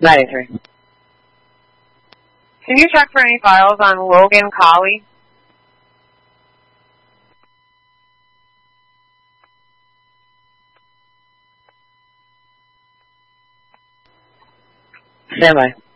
93. Can you check for any files on Logan Colley? Standby.